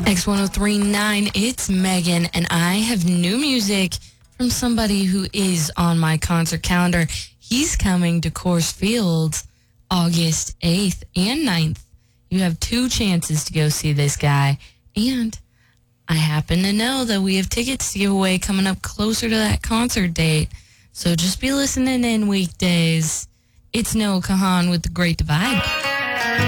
X1039, it's Megan, and I have new music from somebody who is on my concert calendar. He's coming to Coors Field August 8th and 9th. You have 2 chances to go see this guy, and I happen to know that we have tickets to give away coming up closer to that concert date, so just be listening in weekdays. It's Noah Kahan with The Great Divide.